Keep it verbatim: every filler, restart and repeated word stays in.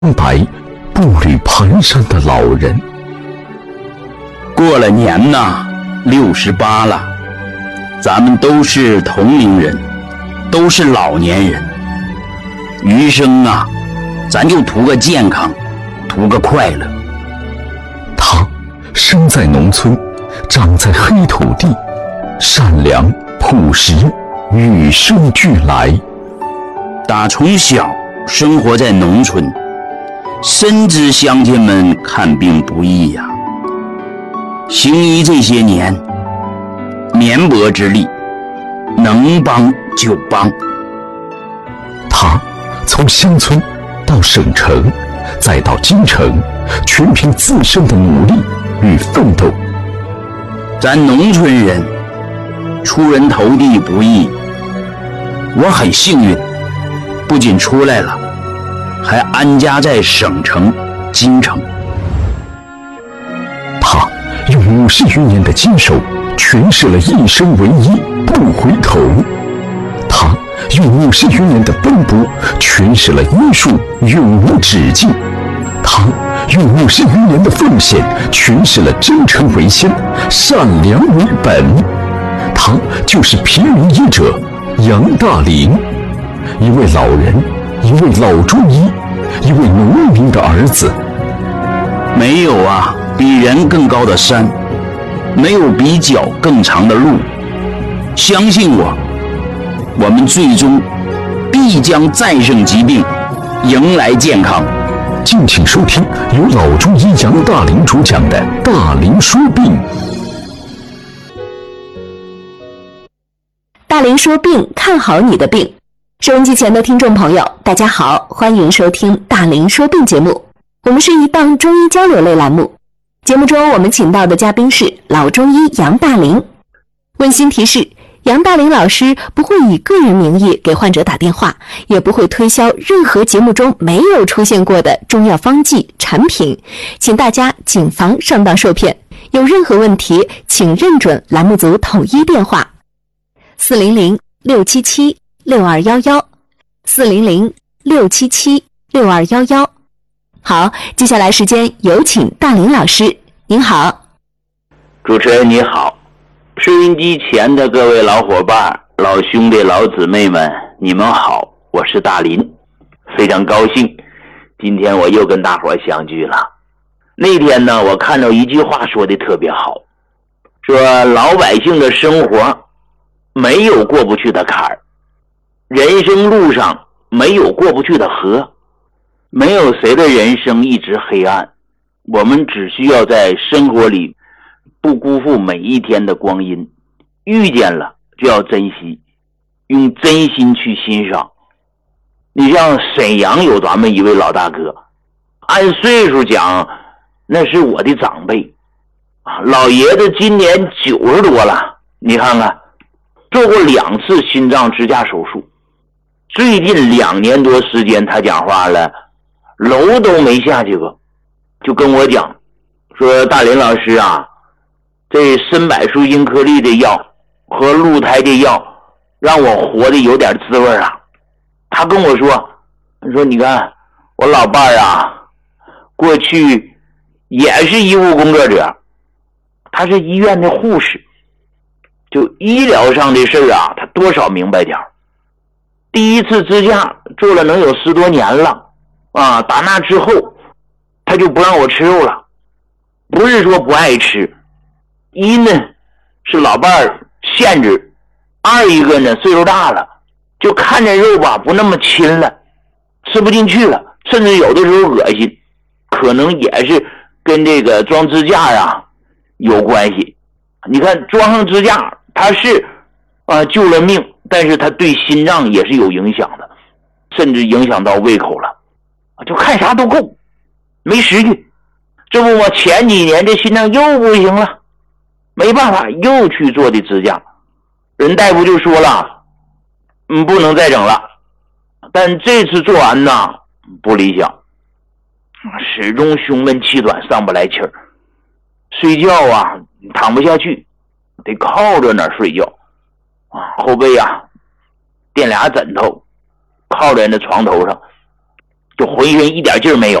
白步履蹒跚的老人。 过了年呐，六十八了，咱们都是同龄人，都是老年人，余生啊，咱就图个健康，图个快乐。 他生在农村，长在黑土地，善良朴实，与生俱来。 打从小生活在农村，深知乡亲们看病不易呀、啊。行医这些年，绵薄之力，能帮就帮。 他从乡村到省城，再到京城，全凭自身的努力与奋斗。 咱农村人出人头地不易，我很幸运，不仅出来了，还安家在省城京城。 他用五十余年的坚守诠释了一生为一不回头，他用五十余年的奔波诠释了医术永无止境，他用五十余年的奉献诠释了真诚为先，善良为本。他就是平民医者杨大林，一位老人，一位老中医，一位农民的儿子。 没有啊比人更高的山，没有比脚更长的路，相信我，我们最终必将战胜疾病，迎来健康。 敬请收听由老中医杨大林主讲的《大林说病》。 大林说病，看好你的病。收音机前的听众朋友，大家好，欢迎收听大林说病节目。我们是一档中医交流类栏目，节目中我们请到的嘉宾是老中医杨大林。温馨提示，杨大林老师不会以个人名义给患者打电话，也不会推销任何节目中没有出现过的中药方剂产品，请大家谨防上当受骗。有任何问题，请认准栏目组统一电话四零零六七七六二幺幺，四零零六七七六二幺幺。好，接下来时间有请大林老师，您好。 主持人你好，收音机前的各位老伙伴、老兄弟、老姊妹们，你们好，我是大林，非常高兴，今天我又跟大伙相聚了。那天呢，我看到一句话说的特别好，说老百姓的生活没有过不去的坎儿，人生路上没有过不去的河，没有谁的人生一直黑暗，我们只需要在生活里不辜负每一天的光阴，遇见了就要珍惜，用真心去欣赏。你像沈阳有咱们一位老大哥，按岁数讲那是我的长辈啊，老爷子今年九十多了，你看看做过两次心脏支架手术，最近两年多时间他讲话了，楼都没下去过，就跟我讲说，大林老师啊，这参柏树因颗粒的药和鹿胎的药让我活得有点滋味啊。他跟我说说你看我老伴儿啊，过去也是医务工作者，他是医院的护士，就医疗上的事啊，他多少明白点儿。第一次支架做了能有十多年了啊，打那之后他就不让我吃肉了，不是说不爱吃，一呢是老伴儿限制，二一个呢岁数大了，就看着肉吧不那么亲了，吃不进去了，甚至有的时候恶心，可能也是跟这个装支架呀有关系。你看装上支架，它是啊救了命，但是它对心脏也是有影响的，甚至影响到胃口了，就看啥都够，没食欲。这不嘛，前几年这心脏又不行了，没办法又去做的支架，人大夫就说了，嗯，不能再整了。但这次做完呢不理想，始终胸闷气短，上不来气儿，睡觉啊躺不下去，得靠着那儿睡觉啊，后背啊垫俩枕头，靠在那床头上， 就浑身一点劲儿没有。